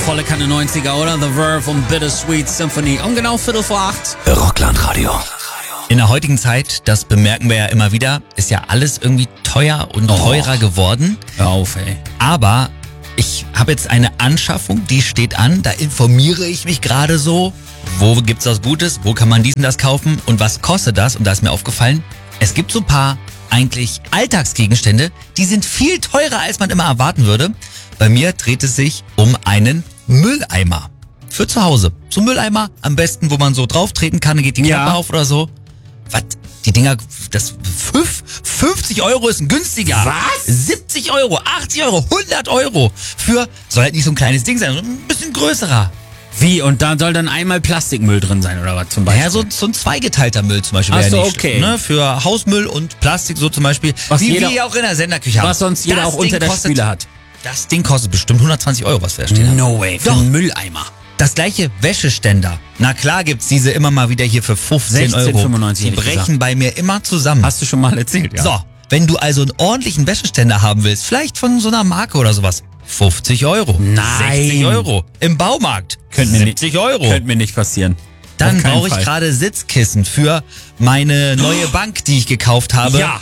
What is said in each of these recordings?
Volle Kanne 90er, oder? The Verve und Bittersweet Symphony. Um genau 7:45. Rocklandradio. In der heutigen Zeit, das bemerken wir ja immer wieder, ist ja alles irgendwie teuer und teurer geworden. Hör auf, ey. Aber ich habe jetzt eine Anschaffung, die steht an. Da informiere ich mich gerade so. Wo gibt's was Gutes? Wo kann man dies und das kaufen? Und was kostet das? Und da ist mir aufgefallen, es gibt so ein paar eigentlich Alltagsgegenstände, die sind viel teurer, als man immer erwarten würde. Bei mir dreht es sich um einen Mülleimer. Für zu Hause. So ein Mülleimer, am besten, wo man so drauf treten kann, dann geht die Klappe auf oder so. Was? Die Dinger, das 50 Euro ist ein günstiger. Was? 70 Euro, 80 Euro, 100 Euro. Soll halt nicht so ein kleines Ding sein, sondern ein bisschen größerer. Wie? Und da soll dann einmal Plastikmüll drin sein, oder was zum Beispiel? Ja, so ein zweigeteilter Müll zum Beispiel. Ach wäre so, nicht okay. schlimm, ne? Für Hausmüll und Plastik so zum Beispiel. Was wie jeder- wir auch in der Senderküche haben. Was sonst jeder Das auch unter Ding der kostet- Spüle hat. Das Ding kostet bestimmt 120 Euro, was wir da stehen haben. No way, für Doch. einen Mülleimer. Das gleiche Wäscheständer. Na klar gibt's diese immer mal wieder hier für 15 Euro. 16,95 Die hätte ich brechen gesagt. bei mir immer zusammen. Hast du schon mal erzählt, ja? So, wenn du also einen ordentlichen Wäscheständer haben willst, vielleicht von so einer Marke oder sowas, 50 Euro. Nein. 60 Euro. Im Baumarkt. Könnte mir 70 Euro. Könnte mir nicht passieren. Dann Auf keinen brauche ich Fall. gerade Sitzkissen für meine neue Bank, die ich gekauft habe. Ja.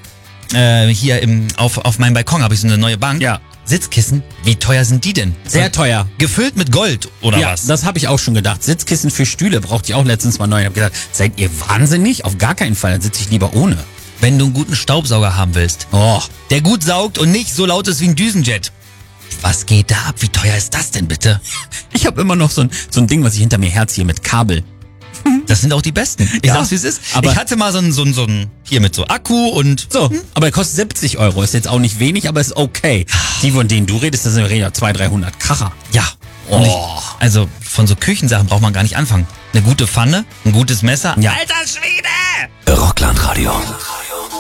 Hier auf meinem Balkon habe ich so eine neue Bank. Ja. Sitzkissen, wie teuer sind die denn? Sehr teuer. Gefüllt mit Gold oder Ja, was? das habe ich auch schon gedacht. Sitzkissen für Stühle brauchte ich auch letztens mal neu. Ich habe gedacht, seid ihr wahnsinnig? Auf gar keinen Fall, dann sitze ich lieber ohne. Wenn du einen guten Staubsauger haben willst, Oh, der gut saugt und nicht so laut ist wie ein Düsenjet. Was geht da ab? Wie teuer ist das denn bitte? ich habe immer noch so ein Ding, was ich hinter mir herziehe mit Kabel. Das sind auch die besten. Ich Ja, sag's, wie es ist. aber- Ich hatte mal so ein hier mit so Akku und So, aber er kostet 70 Euro. Ist jetzt auch nicht wenig, aber ist okay. Die, von denen du redest, das sind ja 200, 300 Kracher. ja. Und also von so Küchensachen braucht man gar nicht anfangen. Eine gute Pfanne, ein gutes Messer. Ja. Alter Schwede! Rocklandradio.